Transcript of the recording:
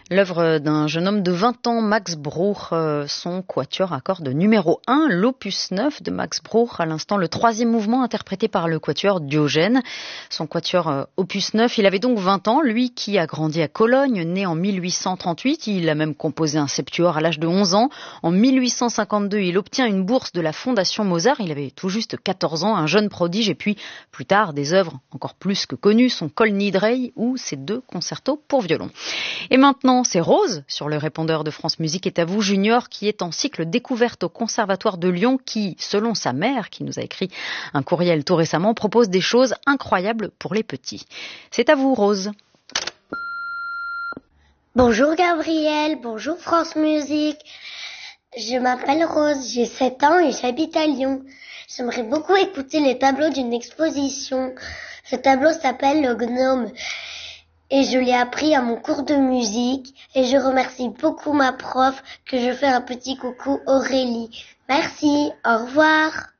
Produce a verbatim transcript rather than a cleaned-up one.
L'œuvre d'un jeune homme de vingt ans, Max Bruch, son quatuor à cordes numéro un, l'opus neuf de Max Bruch, à l'instant le troisième mouvement interprété par le quatuor Diogène. Son quatuor opus neuf, il avait donc vingt ans, lui qui a grandi à Cologne, né en mille huit cent trente-huit, il a même composé un septuor à l'âge de onze ans. En mille huit cent cinquante-deux, il obtient une bourse de la Fondation Mozart, il avait tout juste quatorze ans, un jeune prodige, et puis plus tard des œuvres encore plus que connues, son Kol Nidrei ou ses deux concertos pour violon. Et maintenant, c'est Rose, sur le répondeur de France Musique est à vous, Junior, qui est en cycle découverte au Conservatoire de Lyon, qui, selon sa mère, qui nous a écrit un courriel tout récemment, propose des choses incroyables pour les petits. C'est à vous, Rose. Bonjour Gabriel, bonjour France Musique. Je m'appelle Rose, j'ai sept ans et j'habite à Lyon. J'aimerais beaucoup écouter les tableaux d'une exposition. Ce tableau s'appelle le Gnome. Et je l'ai appris à mon cours de musique et je remercie beaucoup ma prof que je fais un petit coucou Aurélie. Merci, au revoir.